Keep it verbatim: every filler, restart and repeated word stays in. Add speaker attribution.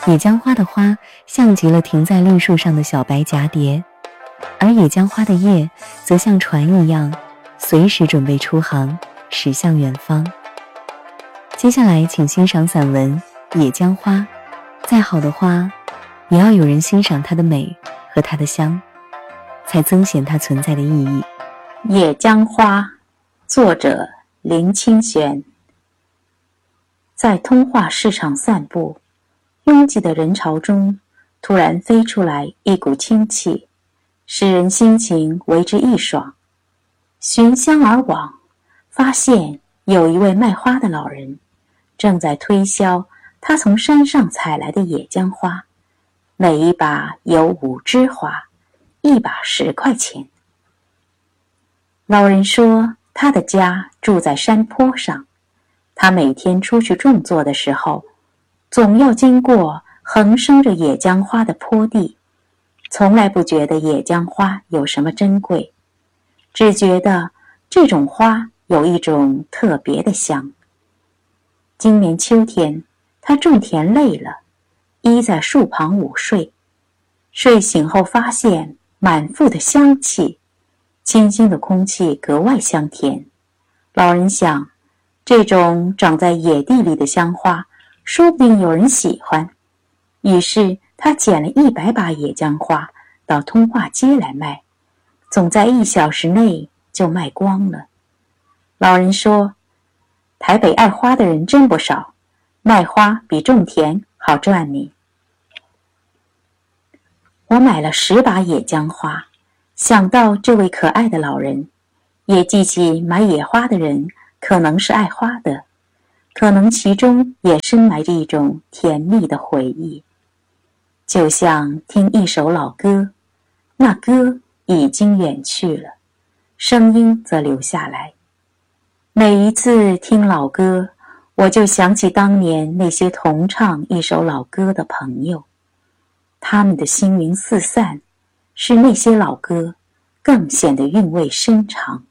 Speaker 1: 野姜花的花像极了停在绿树上的小白蛱蝶，而野姜花的叶则像船一样，随时准备出航，驶向远方。接下来请欣赏散文《野姜花》。再好的花，也要有人欣赏它的美和它的香，才增显它存在的意义。
Speaker 2: 野姜花，作者林清玄。在通化市场散步，拥挤的人潮中，突然飞出来一股清气，使人心情为之一爽。寻香而往，发现有一位卖花的老人，正在推销他从山上采来的野姜花，每一把有五枝花，一把十块钱。老人说，他的家住在山坡上，他每天出去种作的时候，总要经过横生着野姜花的坡地，从来不觉得野姜花有什么珍贵，只觉得这种花有一种特别的香。今年秋天，他种田累了，依在树旁午睡，睡醒后发现满腹的香气，清新的空气格外香甜。老人想，这种长在野地里的香花，说不定有人喜欢。于是他捡了一百把野姜花到通化街来卖，总在一小时内就卖光了。老人说，台北爱花的人真不少，卖花比种田好赚呢。我买了十把野姜花，想到这位可爱的老人，也记起买野花的人可能是爱花的，可能其中也深埋着一种甜蜜的回忆。就像听一首老歌，那歌已经远去了，声音则留下来。每一次听老歌，我就想起当年那些同唱一首老歌的朋友，他们的心灵四散，使那些老歌更显得韵味深长。